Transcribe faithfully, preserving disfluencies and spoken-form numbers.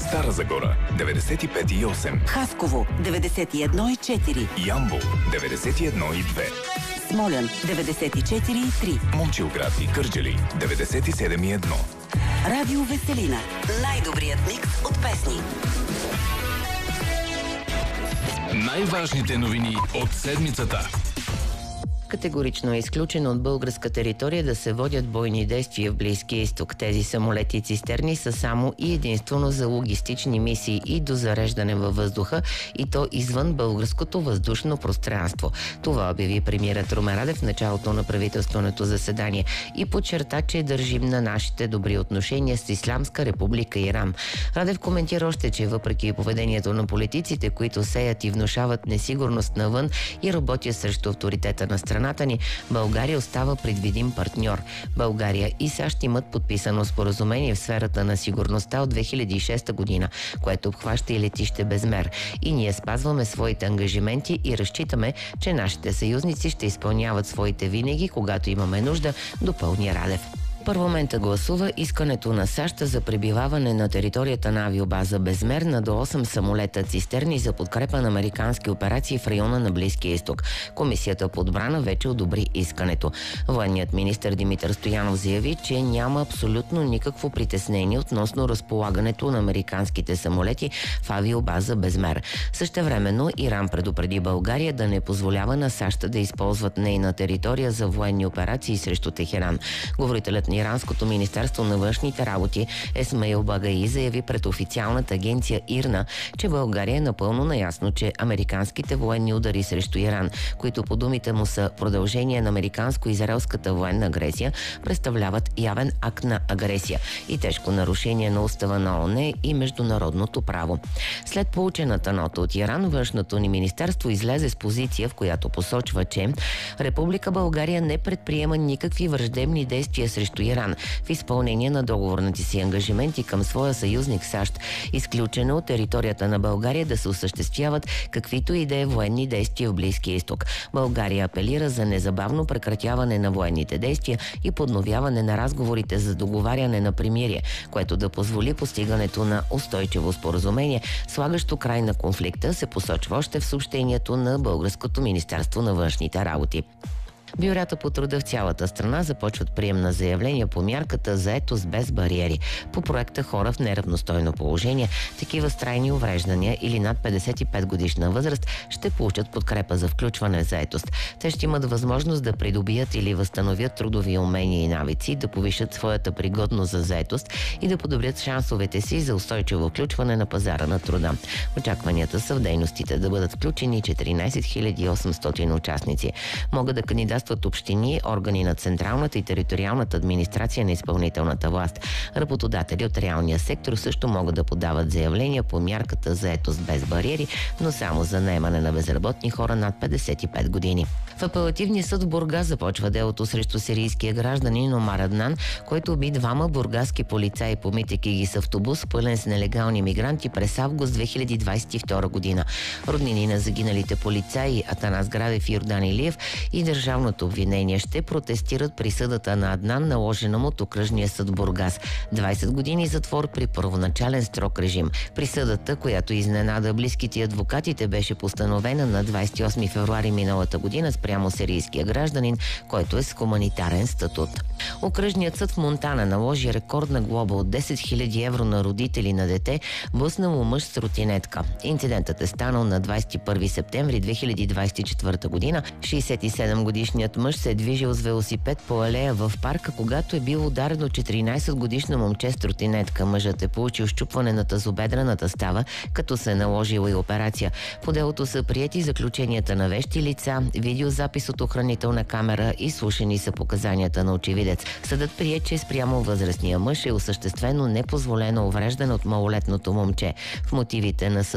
Стара Загора деветдесет и пет и осем, Хасково деветдесет и едно и четири, Ямбол деветдесет и едно и две, Смолян деветдесет и четири и три, Момчилград и Кърджали деветдесет и седем и едно. Радио Веселина. Най-добрият микс от песни. Най-важните новини от седмицата. Категорично е изключено от българска територия да се водят бойни действия в Близкия изток. Тези самолети и цистерни са само и единствено за логистични мисии и до зареждане във въздуха, и то извън българското въздушно пространство. Това обяви премиерът Румен Радев в началото на правителственото заседание и подчерта, че държим на нашите добри отношения с Ислямска република Иран. Радев коментира още, че въпреки поведението на политиците, които сеят и внушават несигурност навън и работят срещу авторитета на страната ни, България остава предвидим партньор. България и САЩ имат подписано споразумение в сферата на сигурността от две хиляди и шеста година, което обхваща и летище Безмер. И ние спазваме своите ангажименти и разчитаме, че нашите съюзници ще изпълняват своите винаги, когато имаме нужда, допълни Радев. Парламента гласува искането на САЩ за пребиваване на територията на авиобаза Безмер на до осем самолета цистерни за подкрепа на американски операции в района на Близкия изток. Комисията по отбрана вече одобри искането. Военният министър Димитър Стоянов заяви, че няма абсолютно никакво притеснение относно разполагането на американските самолети в авиобаза Безмер. Същевременно Иран предупреди България да не позволява на САЩ да използват нейна територия за военни операции срещу Техеран. Говорителят на Иранското министерство на външните работи Есмаил Багаи заяви пред официалната агенция ИРНА, че България е напълно наясно, че американските военни удари срещу Иран, които по думите му са продължение на американско-израелската военна агресия, представляват явен акт на агресия и тежко нарушение на устава на ООН и международното право. След получената нота от Иран, външното ни министерство излезе с позиция, в която посочва, че Република България не предприема никакви враждебни действия срещу Иран в изпълнение на договорните си ангажименти към своя съюзник САЩ. Изключено от територията на България да се осъществяват каквито и да е военни действия в Близкия изток. България апелира за незабавно прекратяване на военните действия и подновяване на разговорите за договаряне на примирие, което да позволи постигането на устойчиво споразумение, слагащо край на конфликта, се посочва още в съобщението на Българското министерство на външните работи. Бюрата по труда в цялата страна започват прием на заявления по мярката заетост без бариери. По проекта хора в неравностойно положение, такива с трайни увреждания или над петдесет и пет годишна възраст ще получат подкрепа за включване в заетост. Те ще имат възможност да придобият или възстановят трудови умения и навици, да повишат своята пригодност за заетост и да подобрят шансовете си за устойчиво включване на пазара на труда. Очакванията са в дейностите да бъдат включени четиринадесет хиляди и осемстотин участници. Могат да кандидатстват общини, органи на централната и териториалната администрация на изпълнителната власт. Работодатели от реалния сектор също могат да подават заявления по мярката заетост без бариери, но само за наемане на безработни хора над петдесет и пет години. В апелативния съд в Бургас започва делото срещу сирийския гражданин Омар Аднан, който уби двама бургаски полицаи, помитайки ги с автобус, пълен с нелегални мигранти през август две хиляди двадесет и втора година. Роднини на загиналите полицаи Атанас Градев и Йордан Илиев и държавното обвинение ще протестират присъдата на Аднан, наложена му от окръжния съд в Бургас. двадесет години затвор при първоначален строг режим. Присъдата, която изненада близките адвокатите, беше постановена на двадесет и осми февруари миналата година спрямо сирийския гражданин, който е с хуманитарен статут. Окръжният съд в Монтана наложи рекордна глоба от десет хиляди евро на родители на дете, блъснало мъж с тротинетка. Инцидентът е станал на двадесет и първи септември две хиляди двадесет и четвърта година. шейсет и седем годишният мъж се е движил с велосипед по алея в парка, когато е бил ударен от четиринадесет годишно момче с тротинетка. Мъжът е получил щупване на тазобедрената става, като се е наложила и операция. По делото са приети заключенията на вещи лица, видеозапис от охранителна камера и слушани са показанията на очевидец. Съдът прие, че спрямо възрастния мъж е осъществено непозволено увреждане от малолетното момче. В мотивите на съда